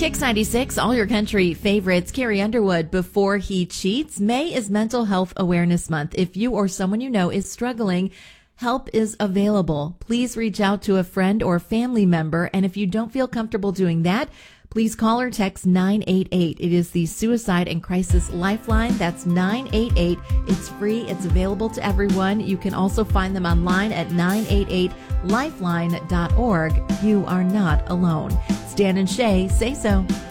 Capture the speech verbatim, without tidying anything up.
Kix ninety-six, all your country favorites. Carrie Underwood, Before He Cheats. May is Mental Health Awareness Month. If you or someone you know is struggling, help is available. Please reach out to a friend or family member. And if you don't feel comfortable doing that, please call or text nine eight eight. It is the Suicide and Crisis Lifeline. That's nine eight eight. It's free. It's available to everyone. You can also find them online at nine eight eight lifeline dot org. You are not alone. Stan and Shay say so.